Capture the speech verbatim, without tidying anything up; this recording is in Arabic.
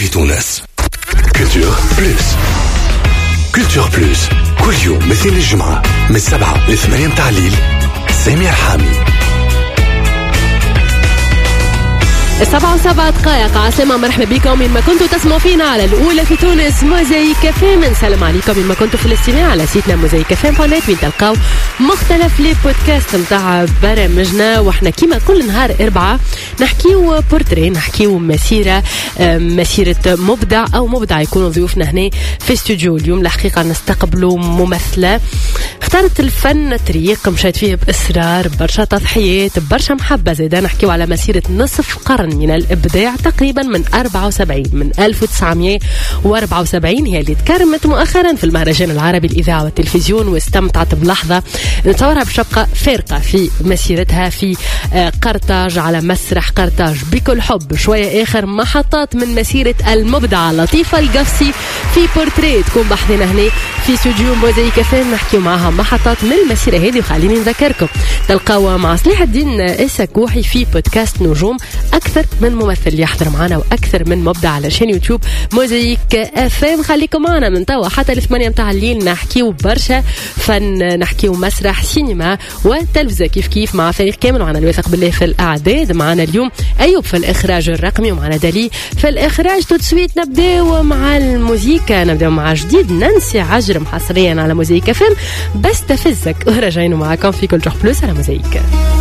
في تونس. كولتور بلوس. كولتور بلوس كل يوم مثل الجمعة من سبعة لثمانية متاع الليل. سامي رحامي. السبعة وسبعة دقائق عسلامة، مرحبا بكم من ما كنتوا تسمعوا فينا على الأولى في تونس موزايك كافيه. نسلم عليكم من ما كنتوا في الاستماع على سيتنا موزايك كافيه فانات وين تلقاو مختلف لي بودكاست متاع برامجنا. وإحنا كيما كل نهار أربعة نحكيو بورتري، نحكيو مسيرة مسيرة مبدع أو مبدع يكونوا ضيوفنا هنا في استوديو. اليوم الحقيقة نستقبلوا ممثلة اختارت الفن طريق مشات فيه بإصرار، برشا تضحيات، برشا محبة زيدا. نحكيو على مسيرة نصف قرن من الإبداع تقريبا من أربعة وسبعين من ألف وتسعمائة وأربعة وسبعين، هي اللي تكرمت مؤخرا في المهرجان العربي الإذاعة والتلفزيون واستمتعت بلحظة نتصورها باش تبقى فارقة في مسيرتها في قرطاج، على مسرح قرطاج بكل حب. شوية آخر محطات من مسيرة المبدعة لطيفة القفصي في بورتريه تكون بحثنا هنا في استوديو موزايك كافيه نحكيو معها محطات من المسيرة هذه. وخليني نذكركم تلقاو مع صلاح الدين السكوحي في بودكاست نجوم أكثر من ممثل يحضر معنا وأكثر من مبدع على شان يوتيوب موزايك كافيه. خليكم معنا من توا حتى الثمانية متاع الليل نحكيو برشا فن، نحكيو مسرح، سينما وتلفزة كيف كيف مع فريق كامل. وعنا الواثق بالله في الأعداد، معنا اليوم أيوب في الإخراج الرقمي ومعنا دالي في الإخراج. تسويت نبداو مع الموسيقى، نبداو مع جديد نانسي عجرم حصريا على موزايك كافيه بس تفزك. ورجعنا معكم في كولتور بلوس على موزايك.